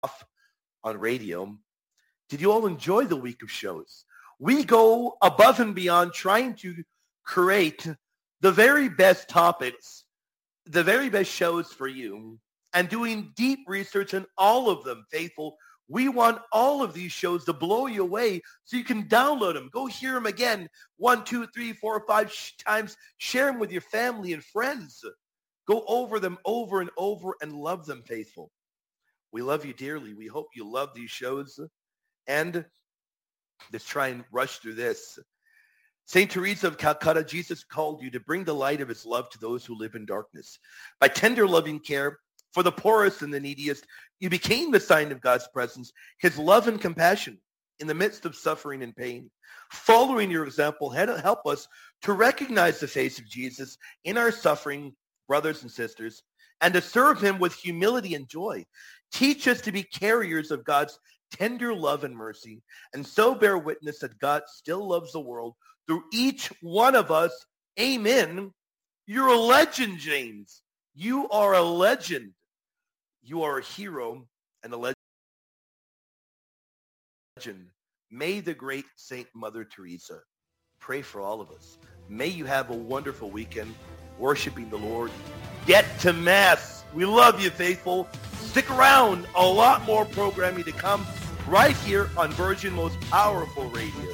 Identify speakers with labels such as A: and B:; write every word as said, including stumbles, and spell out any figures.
A: off on radio. Did you all enjoy the week of shows? We go above and beyond trying to create the very best topics, the very best shows for you, and doing deep research in all of them, faithful. We want all of these shows to blow you away so you can download them. Go hear them again one, two, three, four, five sh- times. Share them with your family and friends. Go over them over and over and love them, faithful. We love you dearly. We hope you love these shows. And let's try and rush through this. Saint Teresa of Calcutta, Jesus called you to bring the light of his love to those who live in darkness. By tender loving care for the poorest and the neediest, you became the sign of God's presence, his love and compassion in the midst of suffering and pain. Following your example, help us to recognize the face of Jesus in our suffering brothers and sisters and to serve him with humility and joy. Teach us to be carriers of God's tender love and mercy, and so bear witness that God still loves the world through each one of us. Amen. You're a legend, James. You are a legend. You are a hero and a legend. May the great Saint Mother Teresa pray for all of us. May you have a wonderful weekend worshiping the Lord. Get to Mass. We love you, faithful. Stick around. A lot more programming to come right here on Virgin Most Powerful Radio.